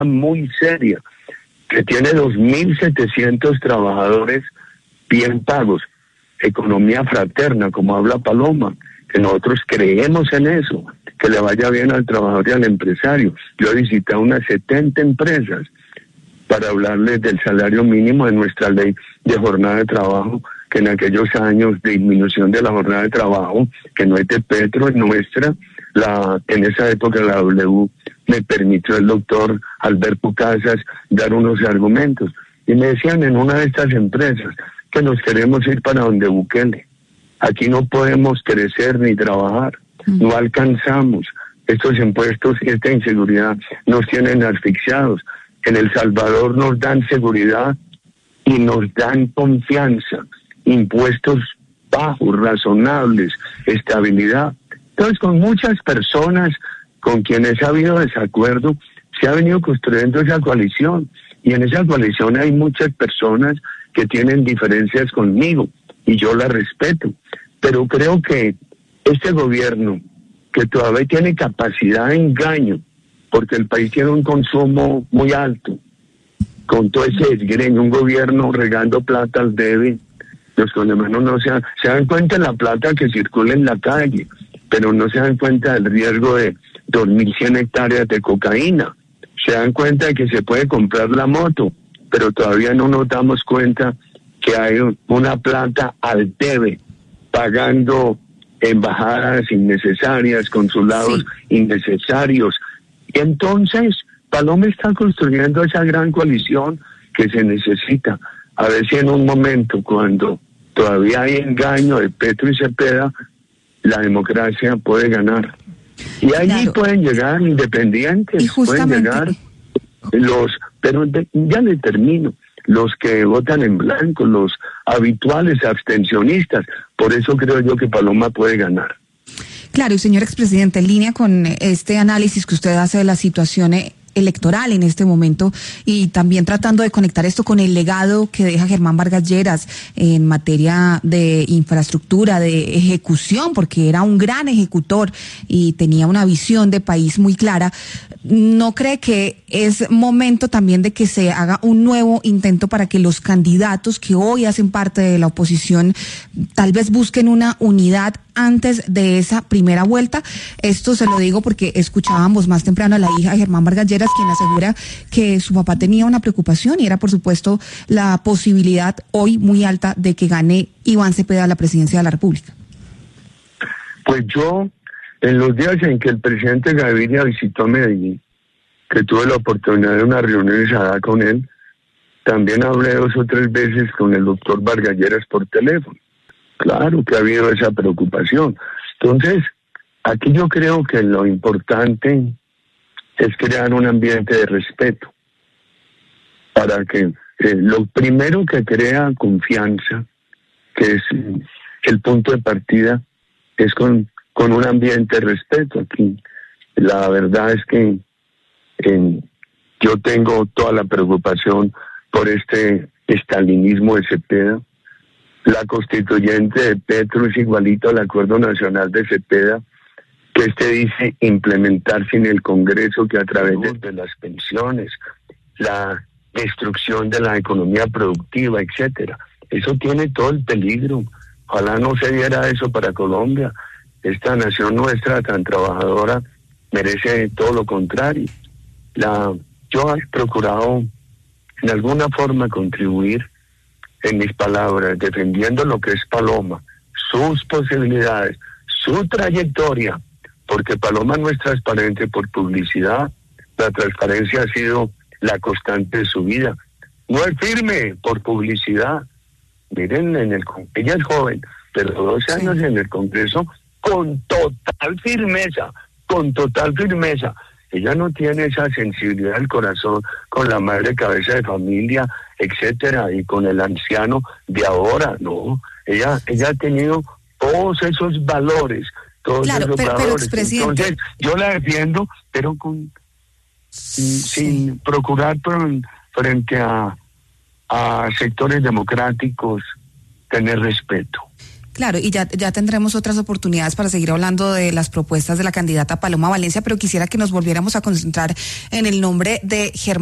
muy seria, que tiene 2.700 trabajadores bien pagos, economía fraterna, como habla Paloma, que nosotros creemos en eso, que le vaya bien al trabajador y al empresario. Yo he visitado unas 70 empresas para hablarles del salario mínimo, de nuestra ley de jornada de trabajo, que en aquellos años de disminución de la jornada de trabajo, que no es de Petro, es nuestra, en esa época la W me permitió el doctor Alberto Casas dar unos argumentos. Y me decían en una de estas empresas que nos queremos ir para donde Bukele. Aquí no podemos crecer ni trabajar, no alcanzamos. Estos impuestos y esta inseguridad nos tienen asfixiados. En El Salvador nos dan seguridad y nos dan confianza, impuestos bajos, razonables, estabilidad. Entonces, con muchas personas con quienes ha habido desacuerdo, se ha venido construyendo esa coalición. Y en esa coalición hay muchas personas que tienen diferencias conmigo, y yo las respeto. Pero creo que este gobierno, que todavía tiene capacidad de engaño, porque el país tiene un consumo muy alto, con todo ese desgreño, un gobierno regando plata al débil, los colombianos no se dan cuenta de la plata que circula en la calle, pero no se dan cuenta del riesgo de 2.100 hectáreas de cocaína, se dan cuenta de que se puede comprar la moto, pero todavía no nos damos cuenta que hay una plata al debe, pagando embajadas innecesarias, consulados innecesarios. Y entonces Paloma está construyendo esa gran coalición que se necesita. A ver si en un momento, cuando todavía hay engaño de Petro y Cepeda, la democracia puede ganar. Y allí pueden llegar independientes, pueden llegar ya le termino, los que votan en blanco, los habituales abstencionistas. Por eso creo yo que Paloma puede ganar. Claro, y señor expresidente, en línea con este análisis que usted hace de la situación electoral en este momento, y también tratando de conectar esto con el legado que deja Germán Vargas Lleras en materia de infraestructura, de ejecución, porque era un gran ejecutor y tenía una visión de país muy clara. ¿No cree que es momento también de que se haga un nuevo intento para que los candidatos que hoy hacen parte de la oposición tal vez busquen una unidad antes de esa primera vuelta? Esto se lo digo porque escuchábamos más temprano a la hija de Germán Vargas Lleras, quien asegura que su papá tenía una preocupación, y era por supuesto la posibilidad hoy muy alta de que gane Iván Cepeda la presidencia de la República. Pues yo, en los días en que el presidente Gaviria visitó Medellín, que tuve la oportunidad de una reunión con él, también hablé 2 o 3 veces con el doctor Vargas Lleras por teléfono. Claro que ha habido esa preocupación. Entonces, aquí yo creo que lo importante es crear un ambiente de respeto, para que lo primero que crea confianza, que es el punto de partida, es con un ambiente de respeto. Aquí la verdad es que yo tengo toda la preocupación por este estalinismo de Cepeda. La constituyente de Petro es igualito al Acuerdo Nacional de Cepeda, que dice implementar sin el Congreso, que a través de las pensiones, la destrucción de la economía productiva, etcétera. Eso tiene todo el peligro. Ojalá no se diera eso para Colombia. Esta nación nuestra tan trabajadora merece todo lo contrario. Yo he procurado en alguna forma contribuir en mis palabras, defendiendo lo que es Paloma, sus posibilidades, su trayectoria, porque Paloma no es transparente por publicidad. La transparencia ha sido la constante de su vida. No es firme por publicidad. Miren, ella es joven, pero 12 años en el Congreso con total firmeza. Ella no tiene esa sensibilidad del corazón con la madre cabeza de familia, etcétera, y con el anciano de ahora, no. Ella ha tenido todos esos valores, claro, pero expresidente, entonces yo la defiendo, pero sin procurar frente a sectores democráticos tener respeto. Claro, y ya tendremos otras oportunidades para seguir hablando de las propuestas de la candidata Paloma Valencia, pero quisiera que nos volviéramos a concentrar en el nombre de Germán